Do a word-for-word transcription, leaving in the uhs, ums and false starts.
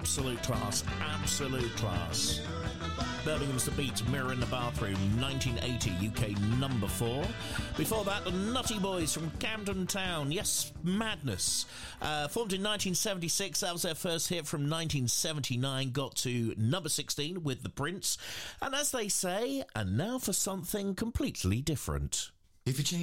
Absolute class, absolute class. Birmingham's The Beat, Mirror in the Bathroom, nineteen eighty, U K number four. Before that, the Nutty Boys from Camden Town, Yes, Madness. Uh, formed in nineteen seventy-six, that was their first hit from nineteen seventy-nine, got to number sixteen with The Prince. And as they say, and now for something completely different. If you change